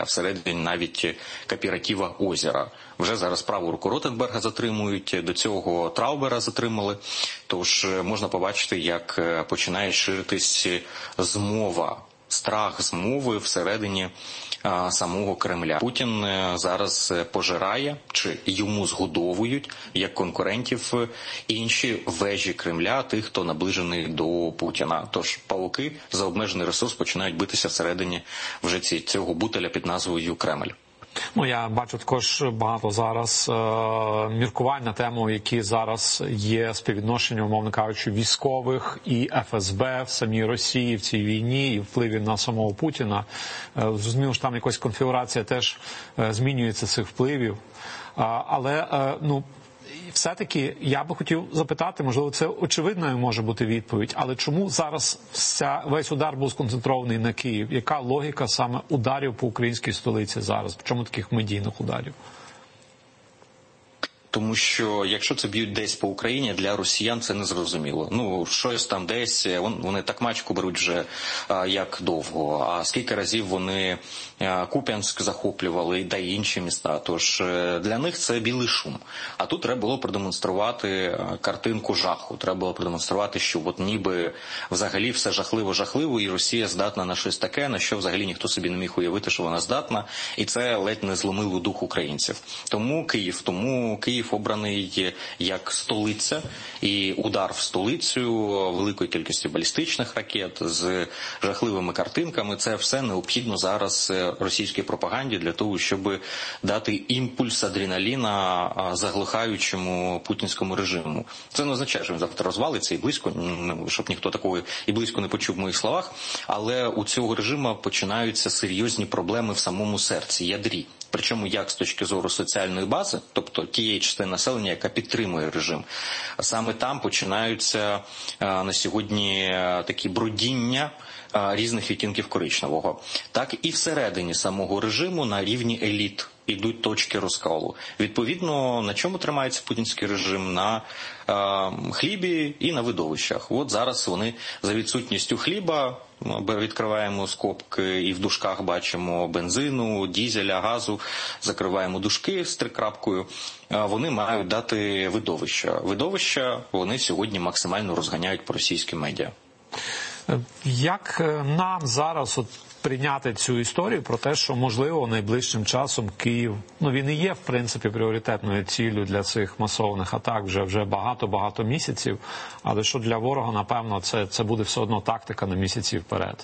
всередині навіть Кооператива озера. Вже зараз праву руку Ротенберга затримують, до цього Траубера затримали. Тож можна побачити, як починає ширитись змова, страх змови всередині самого Кремля. Путін зараз пожирає, чи йому згодовують, як конкурентів, інші вежі Кремля, тих, хто наближений до Путіна. Тож павуки за обмежений ресурс починають битися всередині вже цього бутеля під назвою Кремль. Ну, я бачу також багато зараз міркувань на тему, які зараз є співвідношення, умовно кажучи, військових і ФСБ в самій Росії в цій війні і впливів на самого Путіна. Зрозуміло, що там якась конфігурація теж змінюється цих впливів. Але, все-таки я би хотів запитати, можливо, це очевидною може бути відповідь, але чому зараз весь удар був сконцентрований на Київ? Яка логіка саме ударів по українській столиці зараз? Чому таких медійних ударів? Тому що, якщо це б'ють десь по Україні, для росіян це незрозуміло. Ну, щось там десь, вони такмачку беруть вже як довго. А скільки разів вони Куп'янськ захоплювали, та й інші міста. Тож для них це білий шум. А тут треба було продемонструвати картинку жаху. Треба було продемонструвати, що от ніби взагалі все жахливо-жахливо, і Росія здатна на щось таке, на що взагалі ніхто собі не міг уявити, що вона здатна. І це ледь не зломило дух українців. Тому Київ обраний як столиця, і удар в столицю великою кількістю балістичних ракет з жахливими картинками – це все необхідно зараз російській пропаганді для того, щоб дати імпульс адреналіна заглихаючому путінському режиму. Це не означає, що він завтра розвалиться і близько, щоб ніхто такого і близько не почув в моїх словах, але у цього режиму починаються серйозні проблеми в самому серці, ядрі. Причому як з точки зору соціальної бази, тобто тієї частини населення, яка підтримує режим. Саме там починаються на сьогодні такі бродіння різних відтінків коричневого. Так і всередині самого режиму на рівні еліт йдуть точки розколу. Відповідно, на чому тримається путінський режим? На хлібі і на видовищах. От зараз вони за відсутністю хліба, відкриваємо скобки і в дужках бачимо бензину, дізеля, газу, закриваємо дужки з трикрапкою, вони мають дати видовища. Видовища вони сьогодні максимально розганяють по російським медіа. Як нам зараз прийняти цю історію про те, що, можливо, найближчим часом Київ, він і є, в принципі, пріоритетною ціллю для цих масованих атак вже багато місяців, але що для ворога, напевно, це буде все одно тактика на місяці вперед?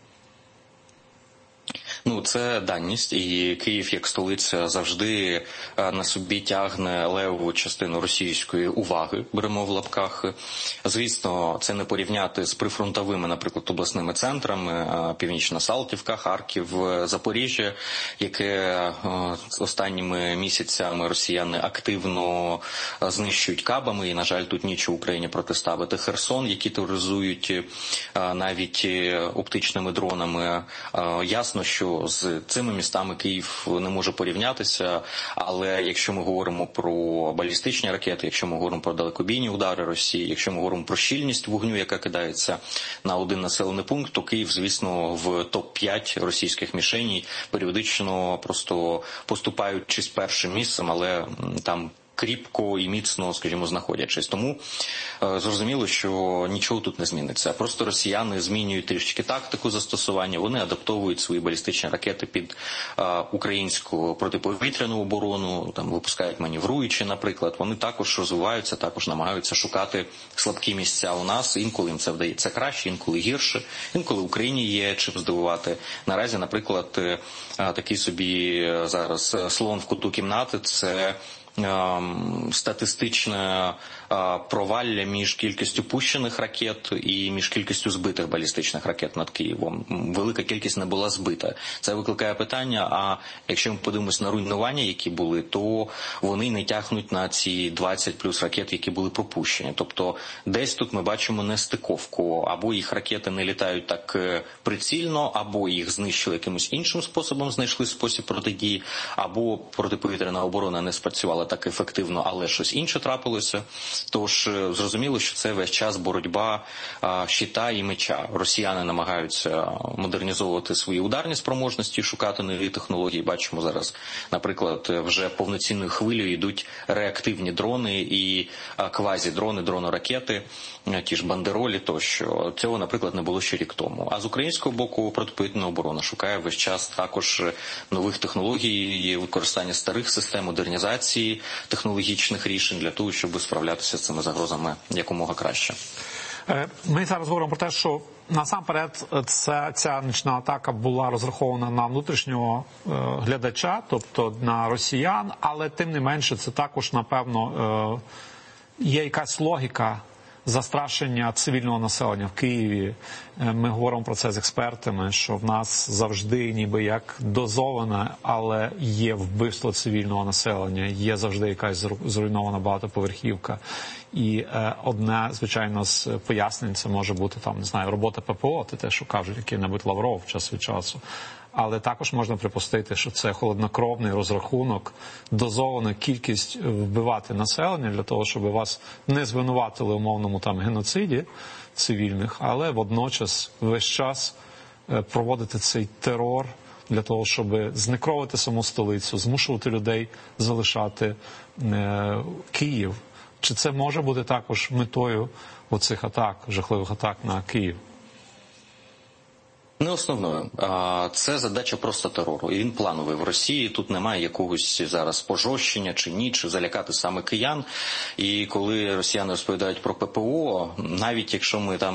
Це даність, і Київ як столиця завжди на собі тягне левову частину російської уваги, беремо в лапках. Звісно, це не порівняти з прифронтовими, наприклад, обласними центрами, Північна Салтівка, Харків, Запоріжжя, яке останніми місяцями росіяни активно знищують кабами, і, на жаль, тут нічого Україні протиставити. Херсон, які тероризують навіть оптичними дронами. Ясно, що з цими містами Київ не може порівнятися, але якщо ми говоримо про балістичні ракети, якщо ми говоримо про далекобійні удари Росії, якщо ми говоримо про щільність вогню, яка кидається на один населений пункт, то Київ, звісно, в топ-5 російських мішеней періодично просто поступаючись першим місцем, але там кріпко і міцно, скажімо, знаходячись. Тому зрозуміло, що нічого тут не зміниться. Просто росіяни змінюють трішки тактику застосування, вони адаптовують свої балістичні ракети під українську протиповітряну оборону, там випускають маневруючі, наприклад. Вони також розвиваються, також намагаються шукати слабкі місця у нас. Інколи їм це вдається краще, інколи гірше. Інколи Україні є чим здивувати. Наразі, наприклад, такий собі зараз слон в куту кімнати – це статистичне провалля між кількістю пущених ракет і між кількістю збитих балістичних ракет над Києвом. Велика кількість не була збита. Це викликає питання, а якщо ми подивимось на руйнування, які були, то вони не тягнуть на ці 20 плюс ракет, які були пропущені. Тобто десь тут ми бачимо нестиковку. Або їх ракети не літають так прицільно, або їх знищили якимось іншим способом, знайшли спосіб протидії, або протиповітряна оборона не спрацювала працювала так ефективно, але щось інше трапилося. Тож зрозуміло, що це весь час боротьба щита і меча. Росіяни намагаються модернізовувати свої ударні спроможності, шукати нові технології. Бачимо зараз, наприклад, вже повноцінною хвилею йдуть реактивні дрони і квазідрони, дрони-ракети, ті ж бандеролі тощо. Цього, наприклад, не було ще рік тому. А з українського боку протиповітряна оборона шукає весь час також нових технологій, використання старих систем, модернізації технологічних рішень для того, щоб справлятися з цими загрозами якомога краще. Ми зараз говоримо про те, що насамперед ця нічна атака була розрахована на внутрішнього глядача, тобто на росіян, але тим не менше це також, напевно, є якась логіка застрашення цивільного населення в Києві. Ми говоримо про це з експертами, що в нас завжди ніби як дозоване, але є вбивство цивільного населення, є завжди якась зруйнована багатоповерхівка. І одне, звичайно, з пояснень це може бути, там, не знаю, робота ППО, те, що кажуть який-небудь Лавров час від часу. Але також можна припустити, що це холоднокровний розрахунок, дозована кількість вбивати населення для того, щоб вас не звинуватили в умовному там геноциді цивільних, але водночас весь час проводити цей терор для того, щоб знекровити саму столицю, змушувати людей залишати Київ. Чи це може бути також метою оцих атак, жахливих атак на Київ? Не основною. Це задача просто терору. І він плановий в Росії. Тут немає якогось зараз пожорщення чи ні, чи залякати саме киян. І коли росіяни розповідають про ППО, навіть якщо ми там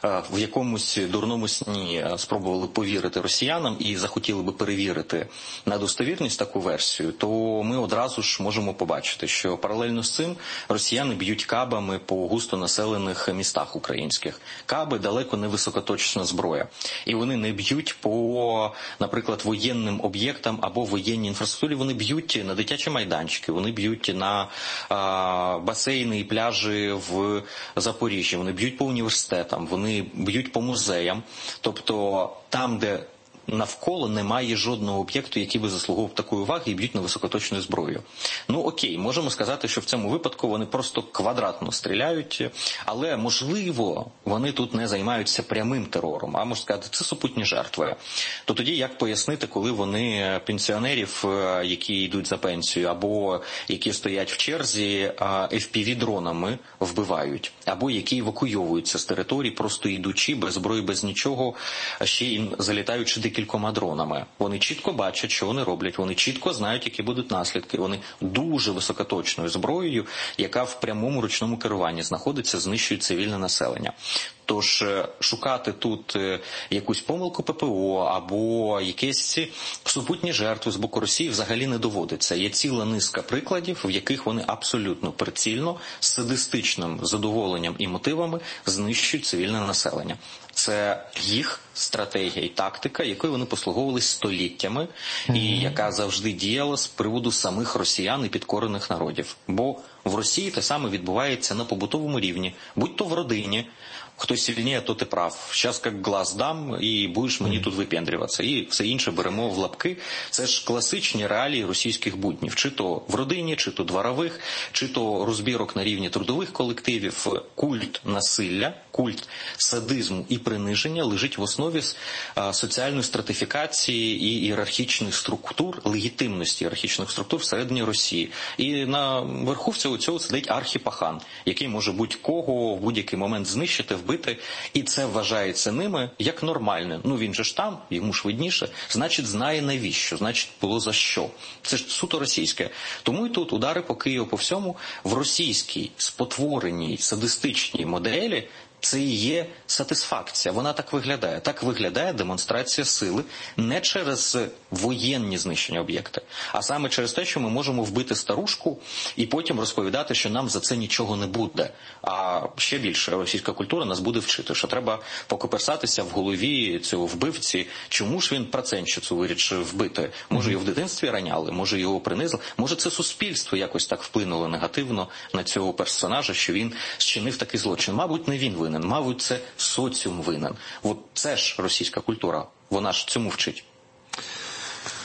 в якомусь дурному сні спробували повірити росіянам і захотіли би перевірити на достовірність таку версію, то ми одразу ж можемо побачити, що паралельно з цим росіяни б'ють кабами по густонаселених містах українських. Каби далеко не високоточна зброя. І вони не б'ють по, наприклад, воєнним об'єктам або воєнній інфраструктурі, вони б'ють на дитячі майданчики, вони б'ють на басейни і пляжі в Запоріжжі, вони б'ють по університетам, вони б'ють по музеям, тобто там, де навколо немає жодного об'єкту, який би заслуговував такої уваги, і б'ють на високоточною зброєю. Ну окей, можемо сказати, що в цьому випадку вони просто квадратно стріляють, але можливо вони тут не займаються прямим терором, а можна сказати, це супутні жертви. То тоді як пояснити, коли вони пенсіонерів, які йдуть за пенсію, або які стоять в черзі, FPV-дронами вбивають, або які евакуйовуються з території, просто йдучи, без зброї, без нічого, ще й залітаючи кількома дронами. Вони чітко бачать, що вони роблять, вони чітко знають, які будуть наслідки. Вони дуже високоточною зброєю, яка в прямому ручному керуванні знаходиться, знищує цивільне населення. Тож шукати тут якусь помилку ППО або якісь супутні жертви з боку Росії взагалі не доводиться. Є ціла низка прикладів, в яких вони абсолютно прицільно, з садистичним задоволенням і мотивами знищують цивільне населення. Це їх стратегія і тактика, якою вони послуговувалися століттями, і яка завжди діяла з приводу самих росіян і підкорених народів. Бо в Росії те саме відбувається на побутовому рівні, будь-то в родині. Хто сильніше, то ти прав. Щас як глаз дам, і будеш мені тут випендрюватися. І все інше беремо в лапки. Це ж класичні реалії російських буднів. Чи то в родині, чи то дворових, чи то розбірок на рівні трудових колективів. Культ насилля, культ садизму і приниження лежить в основі соціальної стратифікації і ієрархічних структур, легітимності ієрархічних структур всередині Росії. І на верху всього цього сидить архіпахан, який може будь-кого в будь-який момент знищити, вбити, і це вважається ними як нормальне. Ну він же ж там, йому ж видніше, значить знає навіщо, значить було за що. Це ж суто російське. Тому і тут удари по Києву по всьому в російській спотвореній садистичній моделі. Це і є сатисфакція. Вона так виглядає. Так виглядає демонстрація сили не через воєнні знищення об'єкти, а саме через те, що ми можемо вбити старушку і потім розповідати, що нам за це нічого не буде. А ще більше російська культура нас буде вчити, що треба покоперсатися в голові цього вбивці, чому ж він процентщицю вирішив вбити. Може його в дитинстві раняли, може його принизили, може це суспільство якось так вплинуло негативно на цього персонажа, що він зчинив такий злочин. Мабуть, не він винен, мабуть, це соціум винен. От це ж російська культура, вона ж цьому вчить.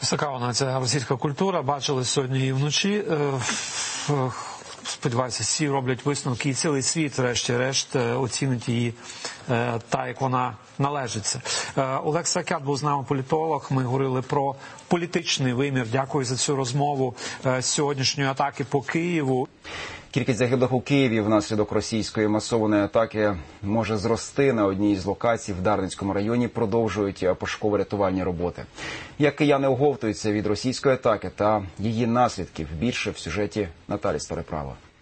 Така вона ця російська культура. Бачили сьогодні і вночі. Сподіваюся, всі роблять висновки, і цілий світ, врешті-решт, оцінить її так, як вона належиться. Олег Сакят був з нами, політолог. Ми говорили про політичний вимір. Дякую за цю розмову сьогоднішньої атаки по Києву. Кількість загиблих у Києві внаслідок російської масованої атаки може зрости. На одній з локацій в Дарницькому районі продовжують пошуково-рятувальні роботи. Як кияни оговтуються від російської атаки та її наслідків, більше в сюжеті Наталі Стариправа.